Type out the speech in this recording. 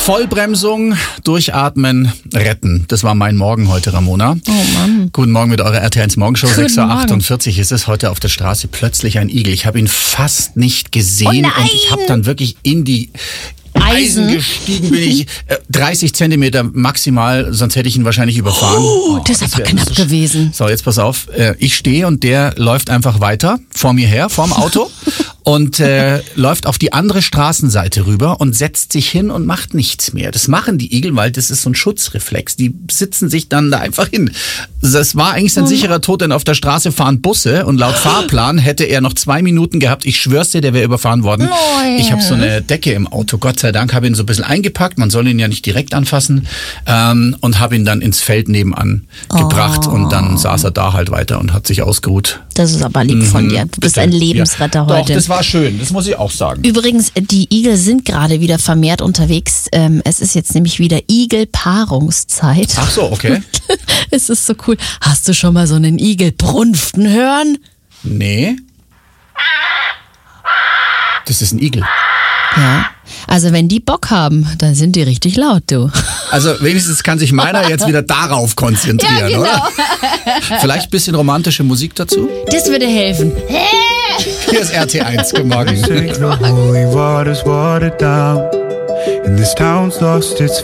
Vollbremsung, durchatmen, retten. Das war mein Morgen heute, Ramona. Oh Mann. Guten Morgen mit eurer RTL 1 Morgenshow. Guten 6.48 Uhr ist es heute auf der Straße. Plötzlich ein Igel. Ich habe ihn fast nicht gesehen. Oh nein. Und ich habe dann wirklich in die Eisen gestiegen bin ich 30 Zentimeter maximal, sonst hätte ich ihn wahrscheinlich überfahren. Das ist aber knapp gewesen. So, jetzt pass auf. Ich stehe und der läuft einfach weiter vor mir her, vorm Auto und läuft auf die andere Straßenseite rüber und setzt sich hin und macht nichts mehr. Das machen die Igel, weil das ist so ein Schutzreflex. Die sitzen sich dann da einfach hin. Das war eigentlich sein sicherer Tod, denn auf der Straße fahren Busse und laut Fahrplan hätte er noch 2 Minuten gehabt. Ich schwör's dir, der wäre überfahren worden. Ich habe so eine Decke im Auto, Gott sei Dank, habe ihn so ein bisschen eingepackt. Man soll ihn ja nicht direkt anfassen und habe ihn dann ins Feld nebenan gebracht und dann saß er da halt weiter und hat sich ausgeruht. Das ist aber lieb von dir. Du bist ein Lebensretter heute. Doch, das war schön, das muss ich auch sagen. Übrigens, die Igel sind gerade wieder vermehrt unterwegs. Es ist jetzt nämlich wieder Igelpaarungszeit. Ach so, okay. Es ist so cool. Hast du schon mal so einen Igel brunften hören? Nee. Das ist ein Igel. Ja, also wenn die Bock haben, dann sind die richtig laut, du. Also wenigstens kann sich meiner jetzt wieder darauf konzentrieren, Ja, genau. oder? Vielleicht ein bisschen romantische Musik dazu? Das würde helfen. Hier ist RT1, guten Morgen. Holy water's watered down, and this town's lost its